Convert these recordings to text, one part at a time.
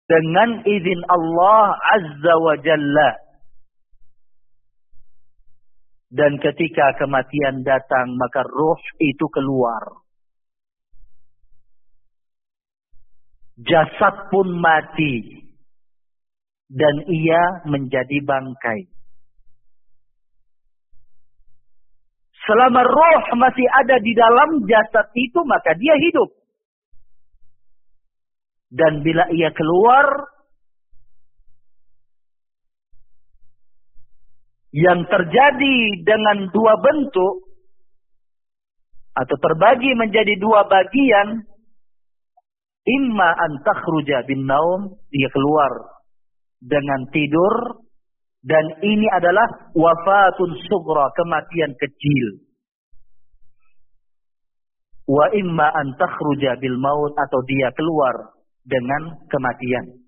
dengan izin Allah Azza wa Jalla. Dan ketika kematian datang, maka ruh itu keluar. Jasad pun mati. Dan ia menjadi bangkai. Selama roh masih ada di dalam jasad itu, maka dia hidup. Dan bila ia keluar, yang terjadi dengan dua bentuk, atau terbagi menjadi dua bagian, imma an takhruja bin naum, dia keluar dengan tidur, dan ini adalah wafatun sughra, kematian kecil. Wa imma an takhruja bil maut, atau dia keluar dengan kematian.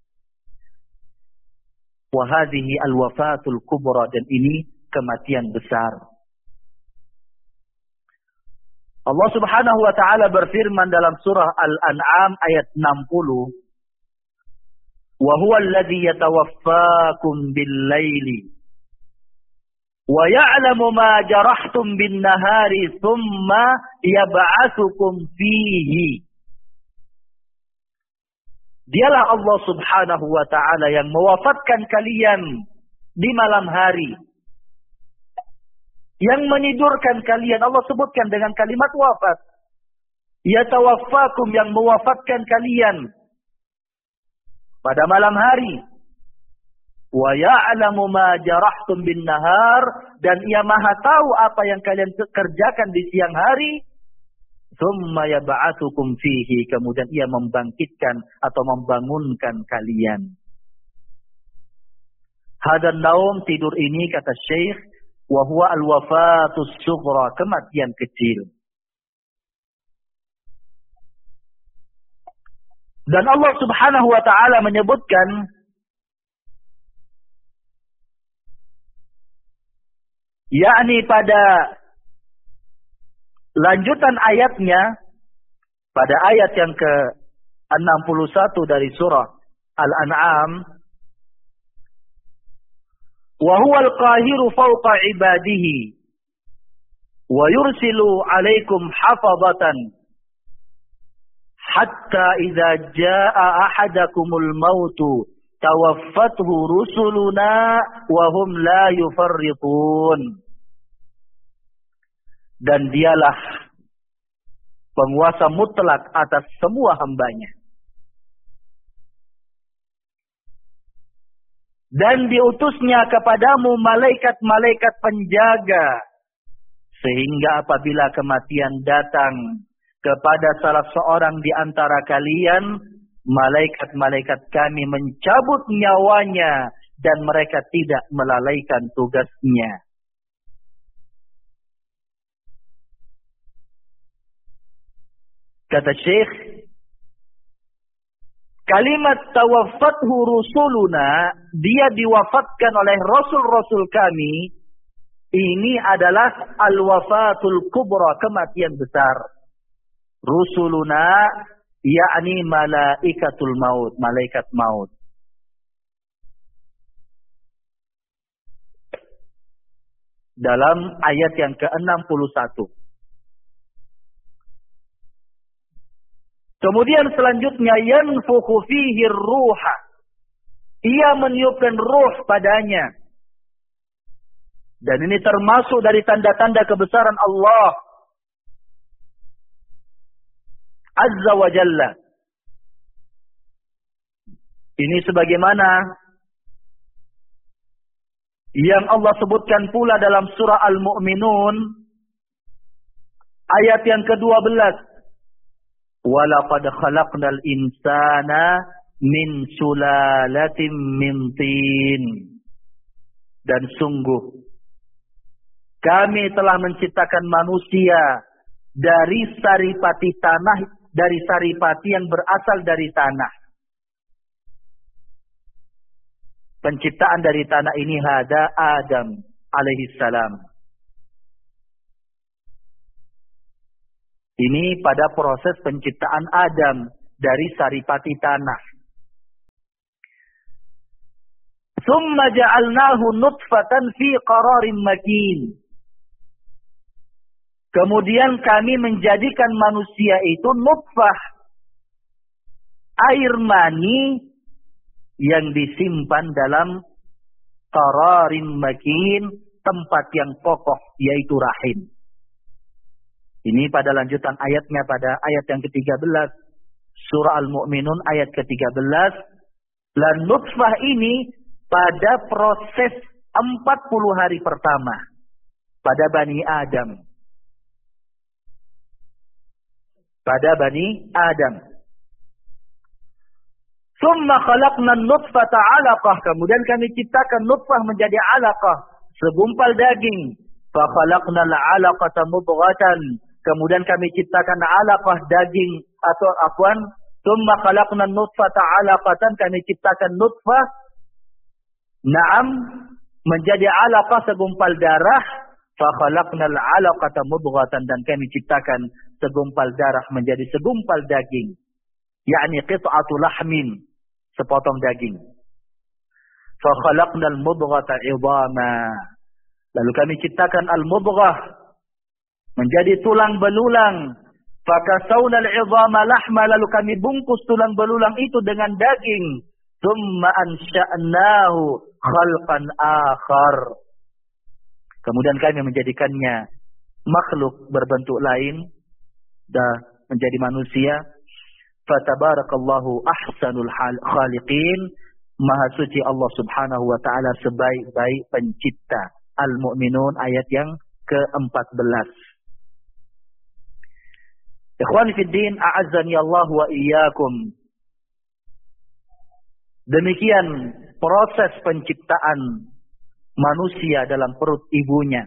Wa hadhihi al wafatul kubra, dan ini kematian besar. Allah Subhanahu wa taala berfirman dalam surah Al-An'am ayat 60, wa huwa alladhi yatawaffakum bil-laili wa ya'lamu ma jarahtum bin-nahari thumma yab'atsukum fihi. Dialah Allah Subhanahu wa taala yang mewafatkan kalian di malam hari, yang menidurkan kalian. Allah sebutkan dengan kalimat wafat. Yatawaffakum, yang mewafatkan kalian pada malam hari. Wa ya'lamu ma jarahtum bin nahar, dan ia maha tahu apa yang kalian kerjakan di siang hari. Tsumma yab'atsukum fihi, kemudian ia membangkitkan atau membangunkan kalian. Hadan naum, tidur ini, kata Syekh, wa huwa al-wafatus sughra, kematian kecil. Dan Allah Subhanahu wa taala menyebutkan yakni pada lanjutan ayatnya, pada ayat yang ke-61 dari surah Al-An'am, wa huwal qahiru fawqa ibadihi wa yursilu 'alaikum hafazatan hatta idza jaa ahadakumul mautu tawaffathu rusuluna wa hum la yufarritun. Dan dialah penguasa mutlak atas semua hambanya. Dan diutusnya kepadamu malaikat-malaikat penjaga, sehingga apabila kematian datang kepada salah seorang di antara kalian, malaikat-malaikat kami mencabut nyawanya, dan mereka tidak melalaikan tugasnya. Kata Syekh, kalimat tawaffathu rusuluna, dia diwafatkan oleh rasul-rasul kami, ini adalah al-wafatul kubra, kematian besar. Rusuluna yakni malaikatul maut, malaikat maut. Dalam ayat yang ke-61. Kemudian selanjutnya, yanfukhu fihi ruha, ia meniupkan ruh padanya. Dan ini termasuk dari tanda-tanda kebesaran Allah Azza wa Jalla. Ini sebagaimana yang Allah sebutkan pula dalam surah Al-Mu'minun ayat yang ke-12. وَلَقَدْ خَلَقْنَا الْإِنسَانَ مِنْ سُلَالَةٍ مِنْ طِينٍ. Dan sungguh kami telah menciptakan manusia dari saripati tanah, dari saripati yang berasal dari tanah. Penciptaan dari tanah ini hada Adam alaihissalam. Ini pada proses penciptaan Adam dari saripati tanah. Tsumma ja'alnahu nutfatan fi qararin makin. Kemudian kami menjadikan manusia itu nutfah, air mani yang disimpan dalam qararin makin, tempat yang kokoh, yaitu rahim. Ini pada lanjutan ayatnya pada ayat yang ke-13. Surah Al-Mu'minun ayat ke-13. Dan nutfah ini pada proses 40 hari pertama pada Bani Adam. Pada Bani Adam. Tsumma khalaqna an-nutfata 'alaqah. Kemudian kami ciptakan nutfah menjadi 'alaqah, segumpal daging. Fa khalaqna al-'alaqata mudghatan. Kemudian kami ciptakan 'alaqah daging atau afwan, tsumma khalaqna an-nutfata 'alaqatan, kami ciptakan nutfah menjadi 'alaqah segumpal darah. Fa khalaqna al-'alaqata mudghatan, dan kami ciptakan segumpal darah menjadi segumpal daging. Yakni qit'atu lahmin, sepotong daging. Fa khalaqna al-mudghata 'idhama. Lalu kami ciptakan al-mudghah menjadi tulang belulang. Fa kasawna al-'idhama lahma, lalu kami bungkus tulang belulang itu dengan daging. Tsumma ansha'nahu khalqan akhar. Kemudian kami menjadikannya makhluk berbentuk lain, dan menjadi manusia. Fatabarakallahu ahsanul khaliqin. Maha suci Allah Subhanahu wa taala sebaik-baik pencipta. Al-Mu'minun ayat yang ke-14. Ikhwani fid din, a'azzani Allah wa iyyakum. Demikian proses penciptaan manusia dalam perut ibunya.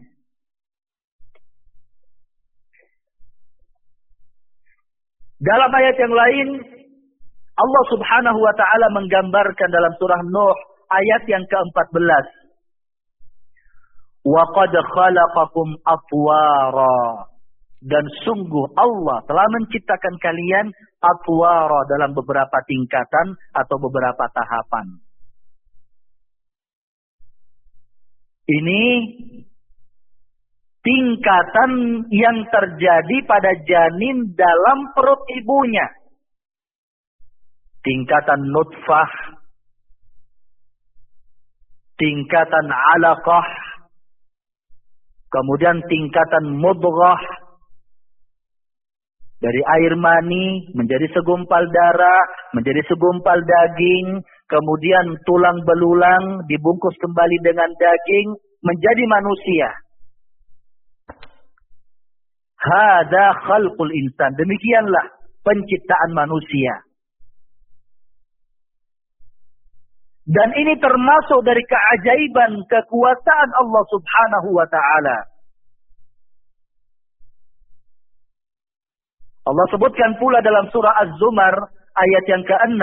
Dalam ayat yang lain, Allah Subhanahu wa taala menggambarkan dalam surah Nuh ayat yang ke-14. Wa qad khalaqakum atwara. Dan sungguh Allah telah menciptakan kalian atwara, dalam beberapa tingkatan atau beberapa tahapan. Ini tingkatan yang terjadi pada janin dalam perut ibunya. Tingkatan nutfah, tingkatan alaqah, kemudian tingkatan mudghah, dari air mani menjadi segumpal darah, menjadi segumpal daging, kemudian tulang belulang dibungkus kembali dengan daging, menjadi manusia. Hada khalqul insan. Demikianlah penciptaan manusia. Dan ini termasuk dari keajaiban kekuasaan Allah Subhanahu wa taala. Allah sebutkan pula dalam surah Az-Zumar ayat yang ke-6,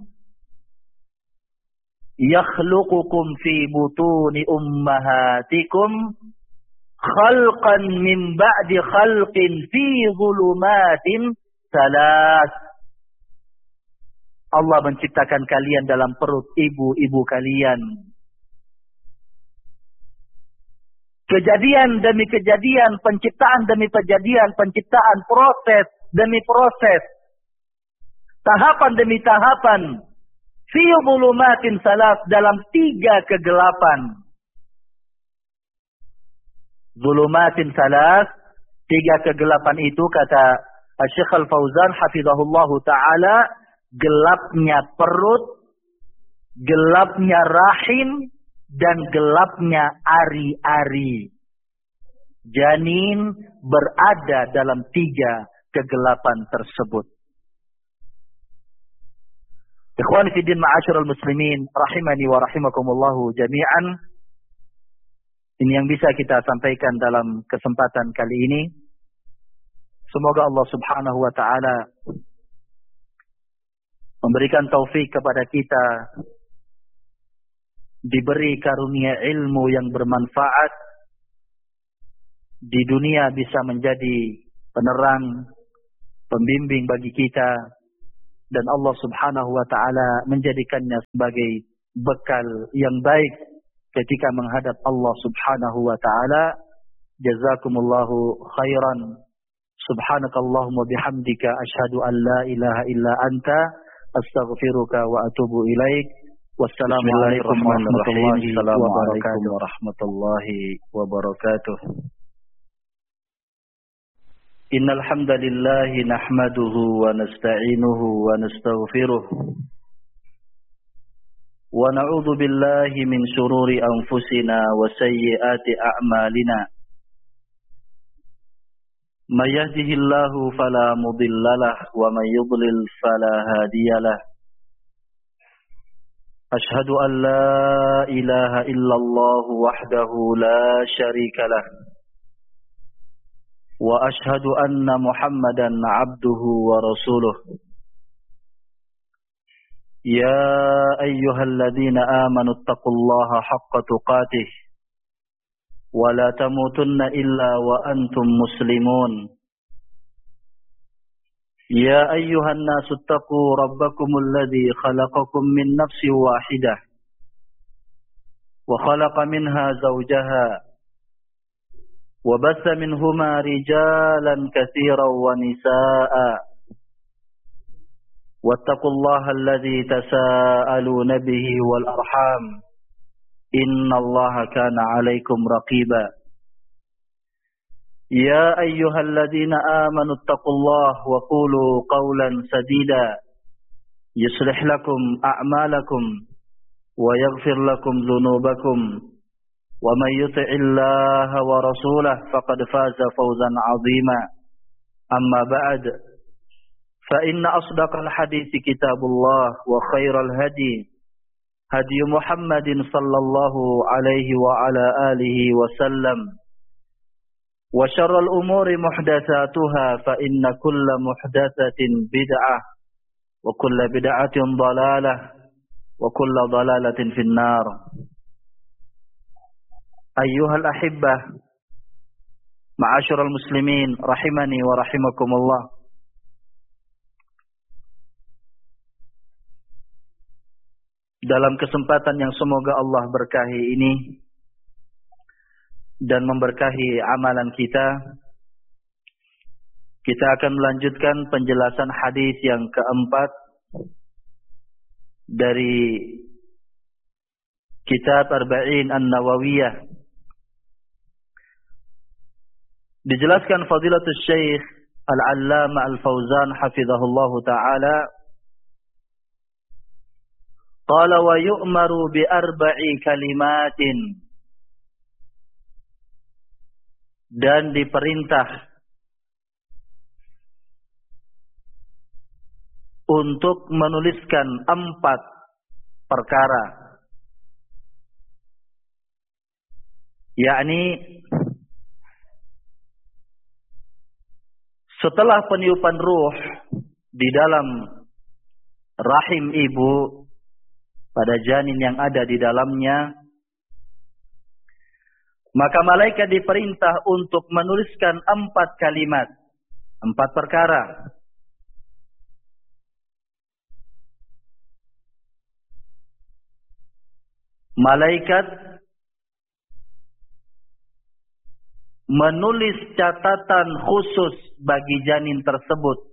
yakhluqukum fi butuni ummahatikum khalqan min ba'di khalqin fi zulumatin salas. Allah menciptakan kalian dalam perut ibu-ibu kalian. Kejadian demi kejadian, penciptaan demi penciptaan, proses demi proses, tahapan demi tahapan, fi zulumatin salas, dalam 3 kegelapan. Zulumatin salas, 3 kegelapan itu kata Syekh Al-Fauzan hafizahullahu ta'ala, gelapnya perut, gelapnya rahim, dan gelapnya ari-ari. Janin berada dalam 3 kegelapan tersebut. Ikhwani fi din, ma'asyiral muslimin, rahimani wa rahimakumullahu jami'an. Ini yang bisa kita sampaikan dalam kesempatan kali ini. Semoga Allah Subhanahu wa taala memberikan taufik kepada kita, diberi karunia ilmu yang bermanfaat, di dunia bisa menjadi penerang, pembimbing bagi kita, dan Allah Subhanahu wa taala menjadikannya sebagai bekal yang baik ketika menghadap Allah Subhanahu wa taala. Jazakumullahu khairan. Subhanakallahumma bihamdika asyhadu an la ilaha illa anta astaghfiruka wa atubu ilaik. Wassalamualaikum warahmatullahi wabarakatuh. Innal hamdalillah nahmaduhu wa nasta'inuhu wa nastaghfiruh. Wa na'udzu billahi min shururi anfusina wa sayyiati a'malina. May yahdihillahu fala mudhillalah wa may yudlil fala hadiyalah. Ashhadu an la ilaha illallah wahdahu la syarikalah. Wa ashhadu anna Muhammadan 'abduhu wa rasuluh. Ya ayyuhalladzina amanu taqullaha haqqa tuqatih wa la tamutunna illa wa antum muslimun. Ya ayyuhan nasu taqu rabbakumul ladzi khalaqakum min nafsin wahidah wa khalaqa minha zawjaha wa bassa minhuma rijalan katsiran wa nisaa'a. Wattaqullaha alladzi tasaaluna bihi wal arham. Innallaha kana 'alaikum raqiba. Ya ayyuhalladzina amanu taqullaha wa qulu qawlan sadida yuslih lakum a'malakum wa yaghfir lakum dhunubakum wa may yuti'illaha wa rasulahu faqad faza fawzan 'azima. Amma ba'd, fa inna asdaqal hadithi kitabullah wa khairal hadi hadi Muhammadin sallallahu alaihi wa ala alihi wa sallam. Wa syarrul umuri muhdatsatuha fa inna kulla muhdatsatin bid'ah wa kulla bid'atin dhalalah wa kulla dhalalatin finnar. Ayyuhal ahibbah, ma'asyiral muslimin rahimani wa rahimakumullah. Dalam kesempatan yang semoga Allah berkahi ini dan memberkahi amalan kita, kita akan melanjutkan penjelasan hadis yang keempat dari kitab Arba'in An-Nawawiyah. Dijelaskan Fadilatul Syekh Al-Allamah Al-Fauzan hafizahullahu ta'ala, qala wa yu'maru bi arba'i kalimatin, dan diperintah untuk menuliskan 4 perkara, yakni setelah peniupan ruh di dalam rahim ibu pada janin yang ada di dalamnya, maka malaikat diperintah untuk menuliskan 4 kalimat, 4 perkara. Malaikat menulis catatan khusus bagi janin tersebut.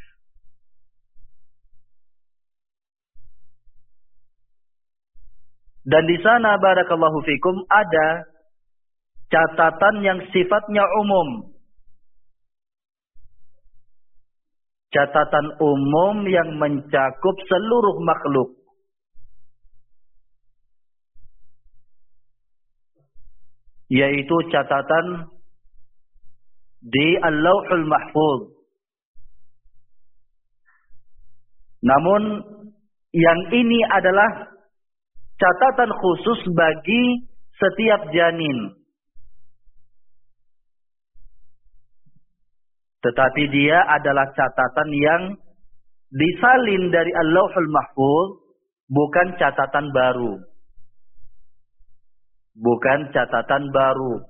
Dan di sana barakallahu fikum ada catatan yang sifatnya umum. Catatan umum yang mencakup seluruh makhluk. Yaitu catatan di Al-Lauhul Mahfuz. Namun yang ini adalah catatan khusus bagi setiap janin. Tetapi dia adalah catatan yang disalin dari Al-Lauhul Mahfuz, bukan catatan baru. Bukan catatan baru.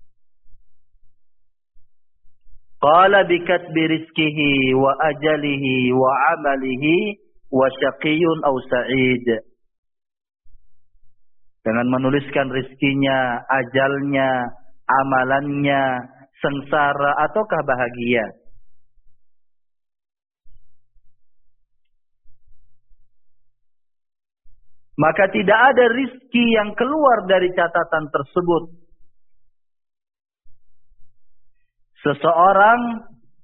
Qala bikatbi rizkihi wa ajalihi wa amalihi wa syaqiyun aw sa'id. dengan menuliskan rizkinya, ajalnya, amalannya, sengsara ataukah bahagia. Maka tidak ada rizki yang keluar dari catatan tersebut. Seseorang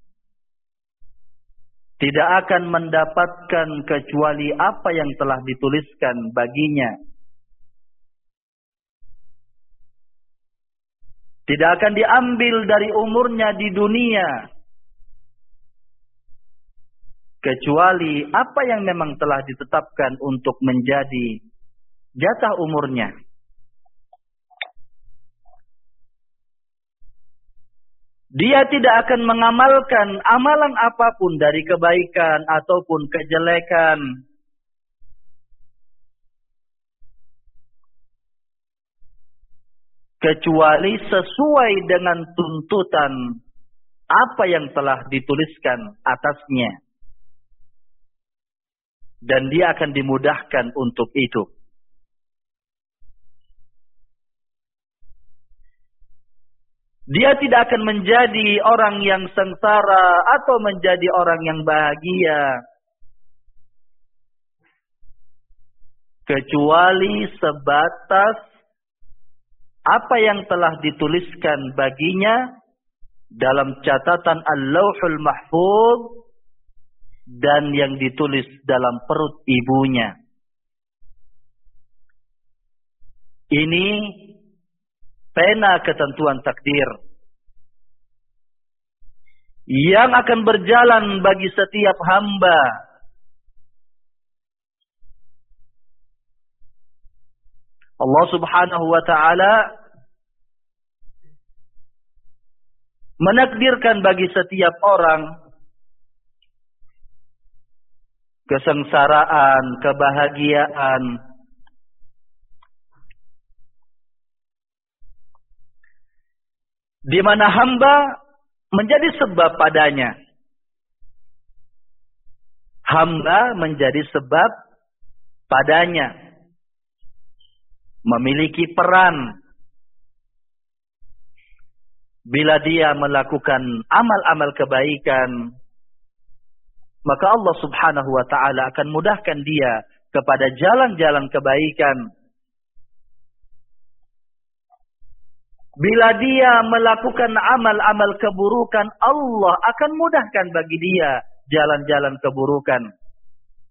tidak akan mendapatkan kecuali apa yang telah dituliskan baginya. Tidak akan diambil dari umurnya di dunia, kecuali apa yang memang telah ditetapkan untuk menjadi jatah umurnya. Dia tidak akan mengamalkan amalan apapun dari kebaikan ataupun kejelekan, kecuali sesuai dengan tuntutan apa yang telah dituliskan atasnya. Dan dia akan dimudahkan untuk itu. Dia tidak akan menjadi orang yang sengsara atau menjadi orang yang bahagia, kecuali sebatas apa yang telah dituliskan baginya dalam catatan Al-Lauhul Mahfuz dan yang ditulis dalam perut ibunya. Ini pena ketentuan takdir yang akan berjalan bagi setiap hamba. Allah Subhanahu wa ta'ala menakdirkan bagi setiap orang kesengsaraan, kebahagiaan, di mana hamba menjadi sebab padanya. Hamba menjadi sebab padanya, memiliki peran. Bila dia melakukan amal-amal kebaikan, maka Allah Subhanahu wa ta'ala akan mudahkan dia kepada jalan-jalan kebaikan. Bila dia melakukan amal-amal keburukan, Allah akan mudahkan bagi dia jalan-jalan keburukan.